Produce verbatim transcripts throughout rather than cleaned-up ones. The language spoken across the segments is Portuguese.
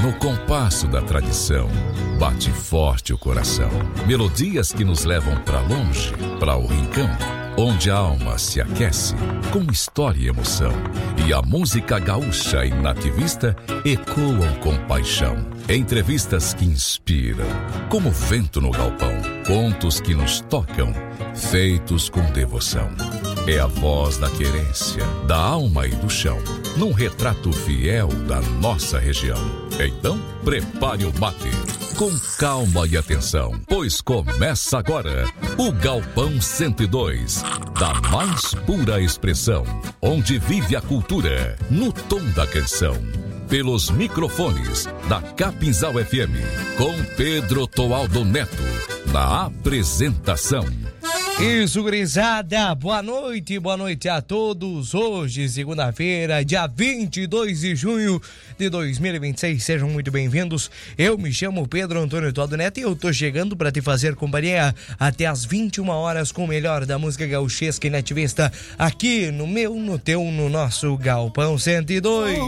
no compasso da tradição, bate forte o coração. Melodias que nos levam pra longe, pra o rincão, onde a alma se aquece com história e emoção. E a música gaúcha e nativista ecoam com paixão. Entrevistas que inspiram, como vento no galpão. Contos que nos tocam, feitos com devoção. É a voz da querência, da alma e do chão, num retrato fiel da nossa região. Então, prepare o mate, com calma e atenção, pois começa agora o Galpão cento e dois, da mais pura expressão, onde vive a cultura, no tom da canção. Pelos microfones da Capinzal F M, com Pedro Toaldo Neto, na apresentação. Isso, gurizada, boa noite, boa noite a todos. Hoje, segunda-feira, dia vinte e dois de junho de dois mil e vinte e seis, sejam muito bem-vindos. Eu me chamo Pedro Antônio Toaldo Neto e eu tô chegando para te fazer companhia até às vinte e uma horas com o melhor da música gauchesca e nativista aqui no meu, no teu, no nosso Galpão cento e dois.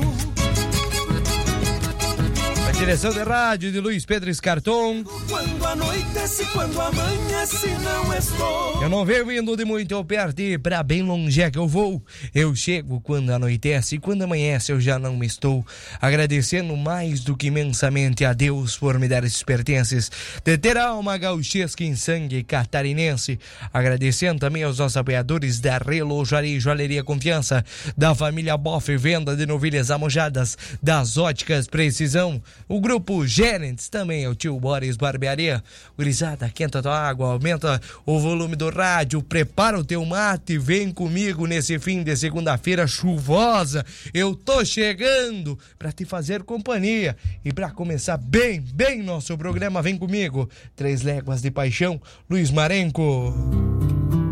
Direção de rádio de Luiz Pedro Escarton. Quando anoitece, quando amanhece, não estou. Eu não venho indo de muito perto e pra bem longe é que eu vou. Eu chego quando anoitece e quando amanhece eu já não me estou. Agradecendo mais do que imensamente a Deus por me dar esses pertences de ter alma gauchesca em sangue catarinense. Agradecendo também aos nossos apoiadores da Relojaria e Joalheria Confiança, da família Boff, venda de novilhas amojadas, das óticas Precisão, o grupo Gerentes, também é o tio Boris Barbearia. Gurizada, quenta tua água, aumenta o volume do rádio, prepara o teu mate, vem comigo nesse fim de segunda-feira chuvosa. Eu tô chegando pra te fazer companhia e pra começar bem, bem nosso programa. Vem comigo, Três Léguas de Paixão, Luiz Marenco.